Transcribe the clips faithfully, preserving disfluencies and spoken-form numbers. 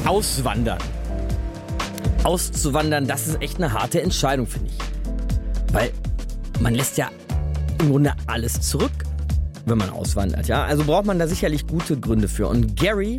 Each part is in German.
Auswandern. Auszuwandern, das ist echt eine harte Entscheidung, finde ich. Weil man lässt ja im Grunde alles zurück, wenn man auswandert. Ja? Also braucht man da sicherlich gute Gründe für. Und Gary,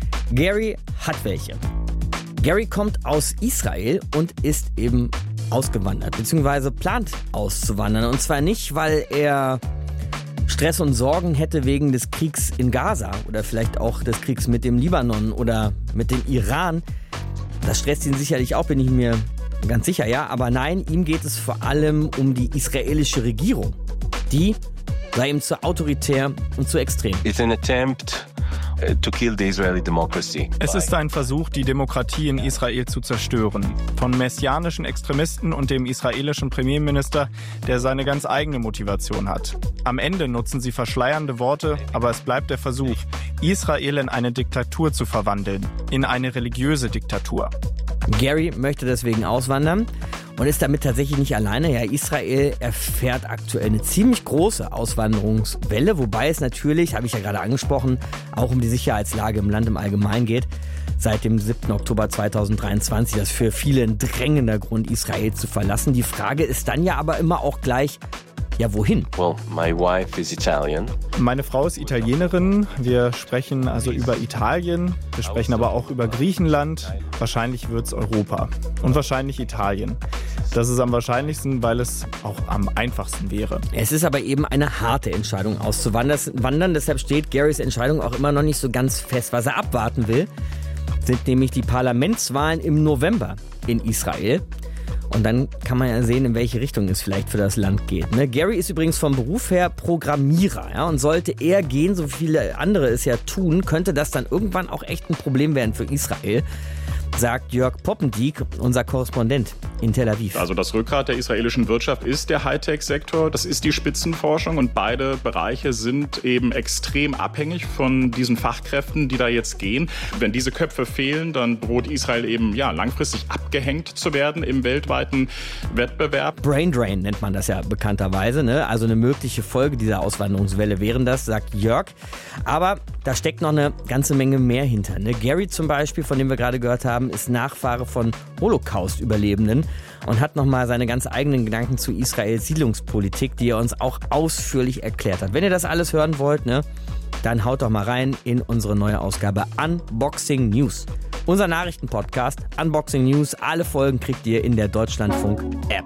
Gary hat welche. Gary kommt aus Israel und ist eben ausgewandert, beziehungsweise plant auszuwandern. Und zwar nicht, weil er Stress und Sorgen hätte wegen des Kriegs in Gaza oder vielleicht auch des Kriegs mit dem Libanon oder mit dem Iran. Das stresst ihn sicherlich auch, bin ich mir ganz sicher, ja. Aber nein, ihm geht es vor allem um die israelische Regierung. Die sei ihm zu autoritär und zu extrem. It's an attempt to kill the Israeli democracy. Es ist ein Versuch, die Demokratie in Israel zu zerstören. Von messianischen Extremisten und dem israelischen Premierminister, der seine ganz eigene Motivation hat. Am Ende nutzen sie verschleiernde Worte, aber es bleibt der Versuch, Israel in eine Diktatur zu verwandeln. In eine religiöse Diktatur. Gary möchte deswegen auswandern und ist damit tatsächlich nicht alleine. Ja, Israel erfährt aktuell eine ziemlich große Auswanderungswelle, wobei es natürlich, habe ich ja gerade angesprochen, auch um die Sicherheitslage im Land im Allgemeinen geht. Seit dem siebten Oktober zweitausenddreiundzwanzig, das ist für viele ein drängender Grund, Israel zu verlassen. Die Frage ist dann ja aber immer auch gleich, ja, wohin? Well, my wife is Italian. Meine Frau ist Italienerin. Wir sprechen also über Italien. Wir sprechen aber auch über Griechenland. Wahrscheinlich wird es Europa. Und wahrscheinlich Italien. Das ist am wahrscheinlichsten, weil es auch am einfachsten wäre. Es ist aber eben eine harte Entscheidung auszuwandern. Deshalb steht Garys Entscheidung auch immer noch nicht so ganz fest. Was er abwarten will, sind nämlich die Parlamentswahlen im November in Israel. Und dann kann man ja sehen, in welche Richtung es vielleicht für das Land geht. Ne? Gary ist übrigens vom Beruf her Programmierer. Ja? Und sollte er gehen, so viele andere es ja tun, könnte das dann irgendwann auch echt ein Problem werden für Israel, sagt Jörg Poppendiek, unser Korrespondent in Tel Aviv. Also das Rückgrat der israelischen Wirtschaft ist der Hightech-Sektor, das ist die Spitzenforschung und beide Bereiche sind eben extrem abhängig von diesen Fachkräften, die da jetzt gehen. Wenn diese Köpfe fehlen, dann droht Israel eben ja langfristig abgehängt zu werden im weltweiten Wettbewerb. Braindrain nennt man das ja bekannterweise, ne? Also eine mögliche Folge dieser Auswanderungswelle wären das, sagt Jörg. Aber da steckt noch eine ganze Menge mehr hinter. Ne? Gary zum Beispiel, von dem wir gerade gehört haben, ist Nachfahre von Holocaust-Überlebenden und hat nochmal seine ganz eigenen Gedanken zu Israels Siedlungspolitik, die er uns auch ausführlich erklärt hat. Wenn ihr das alles hören wollt, ne, dann haut doch mal rein in unsere neue Ausgabe Unboxing News. Unser Nachrichtenpodcast Unboxing News. Alle Folgen kriegt ihr in der Deutschlandfunk-App.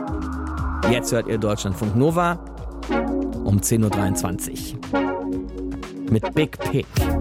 Jetzt hört ihr Deutschlandfunk Nova um zehn Uhr dreiundzwanzig mit Big Pick.